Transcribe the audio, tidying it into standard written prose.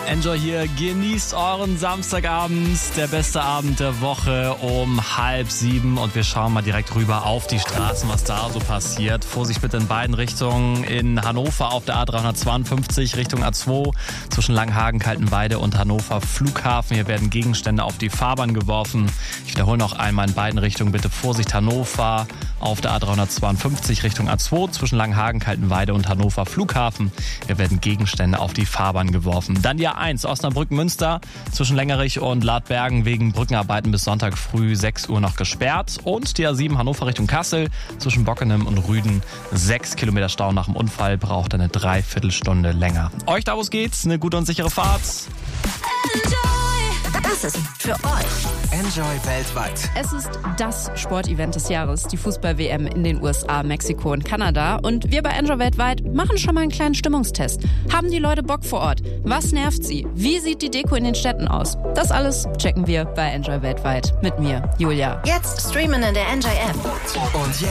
Enjoy hier, genießt euren Samstagabend, der beste Abend der Woche um 6:30 und wir schauen mal direkt rüber auf die Straßen, was da so passiert. Vorsicht bitte in beiden Richtungen, in Hannover auf der A352 Richtung A2 zwischen Langenhagen, Kaltenweide und Hannover Flughafen. Hier werden Gegenstände auf die Fahrbahn geworfen. Ich wiederhole noch einmal in beiden Richtungen, bitte Vorsicht Hannover auf der A352 Richtung A2 zwischen Langenhagen, Kaltenweide und Hannover Flughafen. Hier werden Gegenstände auf die Fahrbahn geworfen. Dann die A1 Osnabrück-Münster zwischen Längerich und Ladbergen wegen Brückenarbeiten bis Sonntag früh 6 Uhr noch gesperrt. Und die A7 Hannover Richtung Kassel zwischen Bockenem und Rüden 6 Kilometer Stau nach dem Unfall, braucht eine Dreiviertelstunde länger. Euch da, wo es geht, eine gute und sichere Fahrt. Das ist für euch Enjoy weltweit. Es ist das Sportevent des Jahres, die Fußball-WM in den USA, Mexiko und Kanada. Und wir bei Enjoy weltweit machen schon mal einen kleinen Stimmungstest. Haben die Leute Bock vor Ort? Was nervt sie? Wie sieht die Deko in den Städten aus? Das alles checken wir bei Enjoy weltweit mit mir, Julia. Jetzt streamen in der Enjoy App. Und jetzt